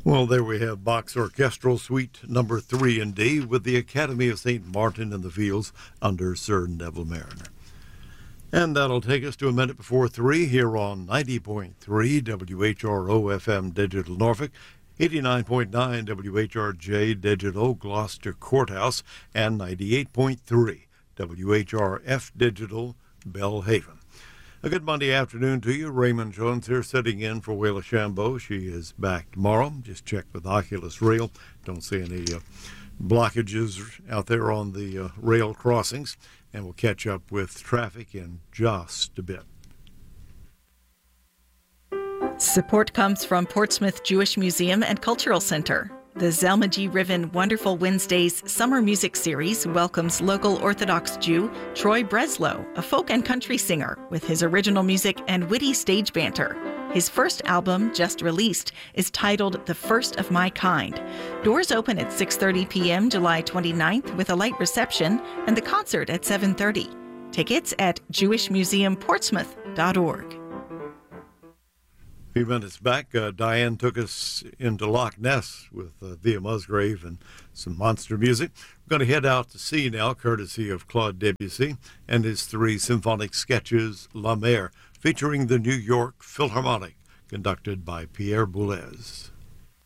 Well, there we have Bach's Orchestral Suite number 3 in D with the Academy of St. Martin in the Fields under Sir Neville Mariner. And that'll take us to a minute before 3 here on 90.3 WHRO-FM Digital Norfolk, 89.9 WHRJ Digital Gloucester Courthouse, and 98.3 WHRF Digital Belhaven. A good Monday afternoon to you. Raymond Jones here sitting in for Wayla Shambo. She is back tomorrow. Just checked with Oculus Rail. Don't see any blockages out there on the rail crossings. And we'll catch up with traffic in just a bit. Support comes from Portsmouth Jewish Museum and Cultural Center. The Zelma G. Riven Wonderful Wednesdays Summer Music Series welcomes local Orthodox Jew Troy Breslow, a folk and country singer, with his original music and witty stage banter. His first album, just released, is titled The First of My Kind. Doors open at 6:30 p.m. July 29th with a light reception and the concert at 7:30. Tickets at jewishmuseumportsmouth.org. A few minutes back, Diane took us into Loch Ness with Thea Musgrave and some monster music. We're going to head out to sea now, courtesy of Claude Debussy and his 3 symphonic sketches, La Mer, featuring the New York Philharmonic, conducted by Pierre Boulez.